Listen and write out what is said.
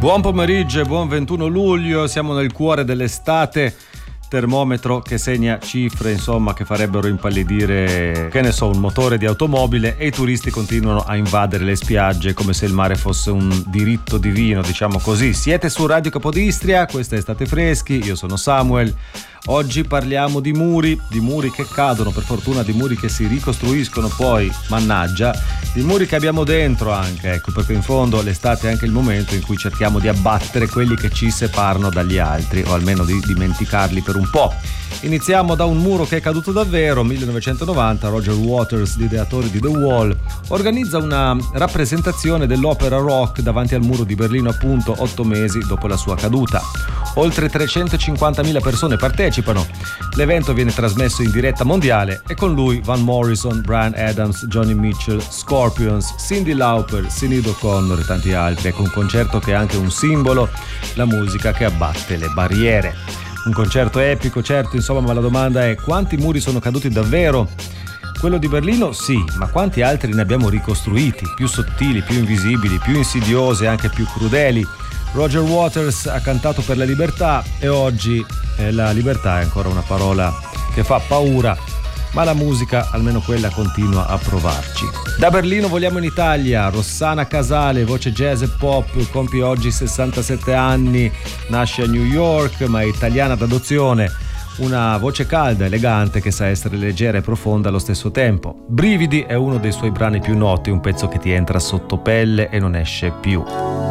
Buon pomeriggio e buon 21 luglio, siamo nel cuore dell'estate, termometro che segna cifre insomma che farebbero impallidire, che ne so, un motore di automobile, e i turisti continuano a invadere le spiagge come se il mare fosse un diritto divino, diciamo così. Siete su Radio Capodistria, questa è Estate Freschi, io sono Samuel. Oggi parliamo di muri che cadono, per fortuna, di muri che si ricostruiscono poi, mannaggia, di muri che abbiamo dentro anche, ecco, perché in fondo l'estate è anche il momento in cui cerchiamo di abbattere quelli che ci separano dagli altri, o almeno di dimenticarli per un po'. Iniziamo da un muro che è caduto davvero. 1990, Roger Waters, ideatore di The Wall, organizza una rappresentazione dell'opera rock davanti al muro di Berlino, appunto 8 mesi dopo la sua caduta. Oltre 350.000 persone partecipano. L'evento viene trasmesso in diretta mondiale e con lui Van Morrison, Bryan Adams, Joni Mitchell, Scorpions, Cyndi Lauper, Sinéad O'Connor e tanti altri. Ecco, un concerto che è anche un simbolo, la musica che abbatte le barriere. Un concerto epico, certo, insomma, ma la domanda è: quanti muri sono caduti davvero? Quello di Berlino sì, ma quanti altri ne abbiamo ricostruiti, più sottili, più invisibili, più insidiosi e anche più crudeli? Roger Waters ha cantato per la libertà e oggi la libertà è ancora una parola che fa paura, ma la musica, almeno quella, continua a provarci. Da Berlino vogliamo in Italia. Rossana Casale, voce jazz e pop, compie oggi 67 anni, nasce a New York ma è italiana d'adozione. Una voce calda, elegante, che sa essere leggera e profonda allo stesso tempo. Brividi è uno dei suoi brani più noti, un pezzo che ti entra sotto pelle e non esce più.